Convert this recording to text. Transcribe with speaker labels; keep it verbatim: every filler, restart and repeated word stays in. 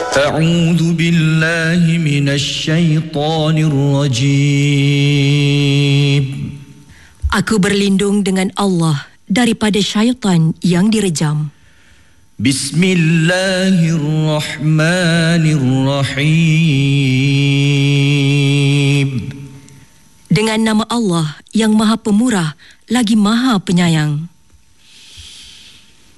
Speaker 1: A'udzu billahi minasy syaithanir rajim.
Speaker 2: Aku berlindung dengan Allah daripada syaitan yang direjam.
Speaker 1: Bismillahirrahmanirrahim.
Speaker 2: Dengan nama Allah yang Maha Pemurah lagi Maha Penyayang.